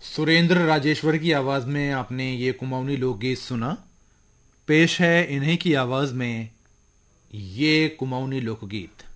सुरेंद्र राजेश्वर की आवाज में आपने ये कुमाऊनी लोकगीत सुना। पेश है इन्हीं की आवाज में ये कुमाऊनी लोकगीत।